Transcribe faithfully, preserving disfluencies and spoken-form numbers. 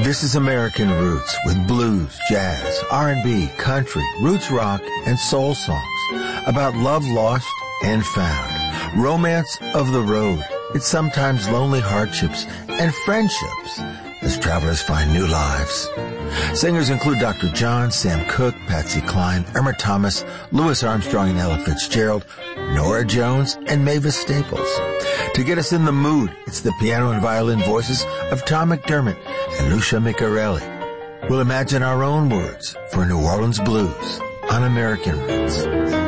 This is American Roots with blues, jazz, R and B, country, roots rock, and soul songs about love lost and found, romance of the road, its sometimes lonely hardships, and friendships as travelers find new lives. Singers include Doctor John, Sam Cooke, Patsy Cline, Irma Thomas, Louis Armstrong and Ella Fitzgerald, Norah Jones, and Mavis Staples. To get us in the mood, it's the piano and violin voices of Tom McDermott and Lucia Micarelli. We'll imagine our own words for New Orleans blues on American Roots.